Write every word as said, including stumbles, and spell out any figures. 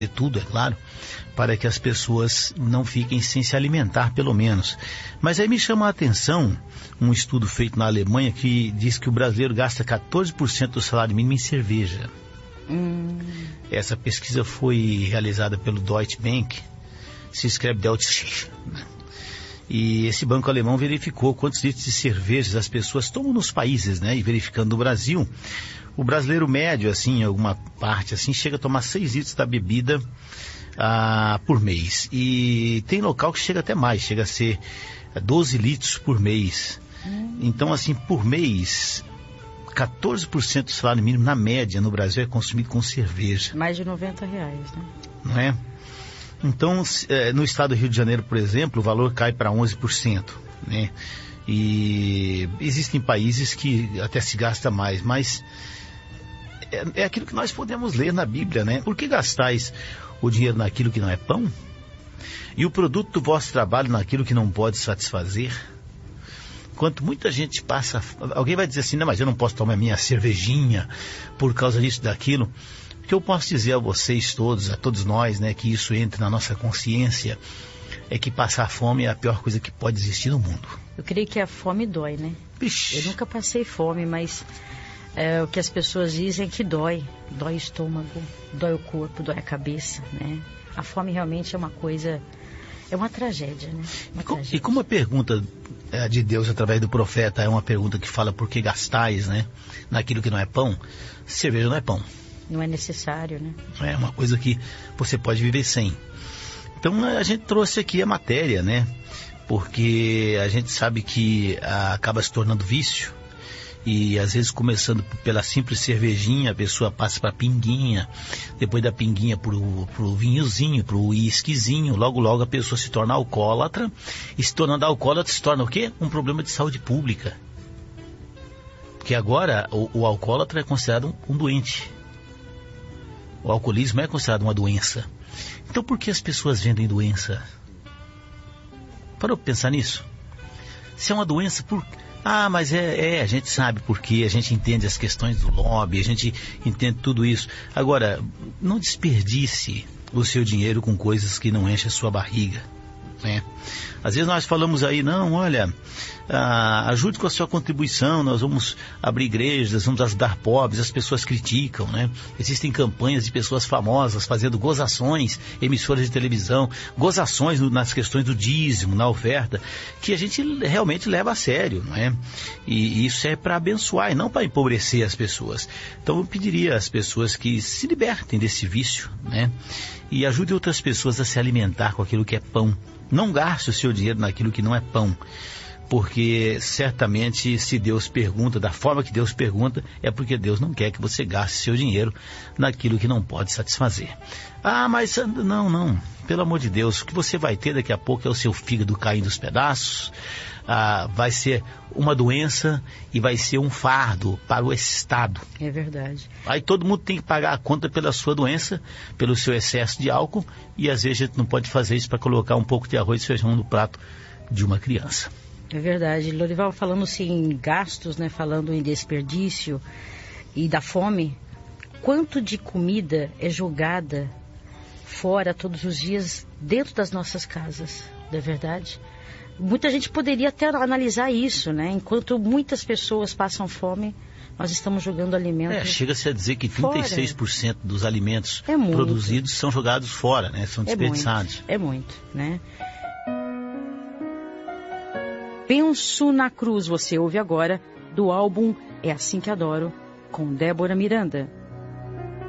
de tudo, é claro, para que as pessoas não fiquem sem se alimentar, pelo menos. Mas aí me chama a atenção um estudo feito na Alemanha que diz que o brasileiro gasta quatorze por cento do salário mínimo em cerveja. Hum. Essa pesquisa foi realizada pelo Deutsche Bank, se escreve Deutsche, né? E esse banco alemão verificou quantos litros de cervejas as pessoas tomam nos países, né? E verificando no Brasil, o brasileiro médio, assim, em alguma parte, assim, chega a tomar seis litros da bebida ah, por mês. E tem local que chega até mais, chega a ser doze litros por mês. Hum. Então, assim, por mês, quatorze por cento do salário mínimo, na média, no Brasil, é consumido com cerveja. Mais de noventa reais, né? Não é? Então, no estado do Rio de Janeiro, por exemplo, o valor cai para onze por cento, né? E existem países que até se gasta mais, mas é, é aquilo que nós podemos ler na Bíblia, né? Por que gastais o dinheiro naquilo que não é pão? E o produto do vosso trabalho naquilo que não pode satisfazer? Enquanto muita gente passa... Alguém vai dizer assim, não, mas eu não posso tomar minha cervejinha por causa disso, daquilo... O que eu posso dizer a vocês todos, a todos nós, né, que isso entre na nossa consciência, é que passar fome é a pior coisa que pode existir no mundo. Eu creio que a fome dói, né? Ixi. Eu nunca passei fome, mas é, o que as pessoas dizem é que dói. Dói o estômago, dói o corpo, dói a cabeça, né? A fome realmente é uma coisa, é uma tragédia, né? Uma e, com, tragédia. E como a pergunta é, de Deus através do profeta é uma pergunta que fala por que gastais, né, naquilo que não é pão, cerveja não é pão. Não é necessário, né? É uma coisa que você pode viver sem. Então a gente trouxe aqui a matéria, né? Porque a gente sabe que a, acaba se tornando vício. E às vezes começando pela simples cervejinha, a pessoa passa para pinguinha. Depois da pinguinha pro, pro vinhozinho, pro uísquezinho. Logo, logo a pessoa se torna alcoólatra. E se tornando alcoólatra se torna o quê? Um problema de saúde pública. Porque agora o, o alcoólatra é considerado um, um doente. O alcoolismo é considerado uma doença. Então por que as pessoas vendem doença? Parou para pensar nisso? Se é uma doença, por... Ah, mas é, é, a gente sabe por quê, a gente entende as questões do lobby, a gente entende tudo isso. Agora, não desperdice o seu dinheiro com coisas que não enchem a sua barriga, né? Às vezes nós falamos aí, não, olha, ah, ajude com a sua contribuição, nós vamos abrir igrejas, vamos ajudar pobres, as pessoas criticam, né? Existem campanhas de pessoas famosas fazendo gozações, emissoras de televisão, gozações no, nas questões do dízimo, na oferta, que a gente realmente leva a sério, não é? E, e isso é para abençoar e não para empobrecer as pessoas. Então eu pediria às pessoas que se libertem desse vício, né? E ajude outras pessoas a se alimentar com aquilo que é pão. Não gaste o seu dinheiro naquilo que não é pão, porque certamente se Deus pergunta, da forma que Deus pergunta, é porque Deus não quer que você gaste seu dinheiro naquilo que não pode satisfazer. Ah, mas não, não, pelo amor de Deus, o que você vai ter daqui a pouco é o seu fígado caindo aos pedaços, ah, vai ser uma doença e vai ser um fardo para o Estado. É verdade. Aí todo mundo tem que pagar a conta pela sua doença, pelo seu excesso de álcool, e às vezes a gente não pode fazer isso para colocar um pouco de arroz e feijão no prato de uma criança. É verdade. Lorival, falando-se em gastos, né, falando em desperdício e da fome, quanto de comida é jogada fora todos os dias dentro das nossas casas, não é verdade? Muita gente poderia até analisar isso, né? Enquanto muitas pessoas passam fome, nós estamos jogando alimentos É, chega-se a dizer que trinta e seis por cento fora. dos alimentos é produzidos são jogados fora, né? São desperdiçados. É muito, é muito, né? Penso na Cruz, você ouve agora, do álbum É Assim Que Adoro, com Débora Miranda.